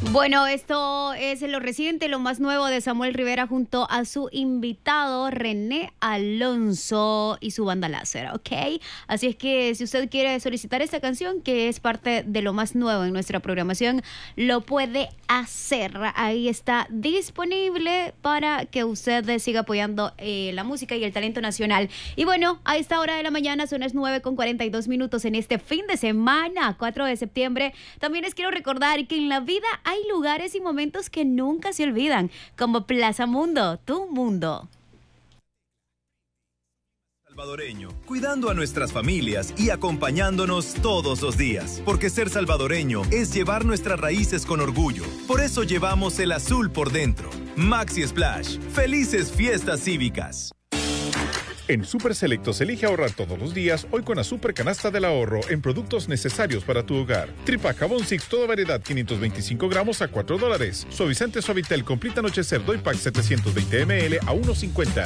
Bueno, esto es lo reciente, lo más nuevo de Samuel Rivera junto a su invitado René Alonso y su banda láser, ¿ok? Así es que si usted quiere solicitar esta canción, que es parte de lo más nuevo en nuestra programación, lo puede hacer. Ahí está disponible para que usted siga apoyando la música y el talento nacional. Y bueno, a esta hora de la mañana son las 9:42 en este fin de semana, 4 de septiembre. También les quiero recordar que en la vida hay lugares y momentos que nunca se olvidan, como Plaza Mundo, tu mundo. Salvadoreño, cuidando a nuestras familias y acompañándonos todos los días, porque ser salvadoreño es llevar nuestras raíces con orgullo. Por eso llevamos el azul por dentro. Maxi Splash, felices fiestas cívicas. En Super Selectos elige ahorrar todos los días, hoy con la Super Canasta del Ahorro en productos necesarios para tu hogar. Tripa Jabón Six, toda variedad, 525 gramos a $4. Suavizante Suavitel Complete Anochecer Doy Pack 720 ml a $1.50.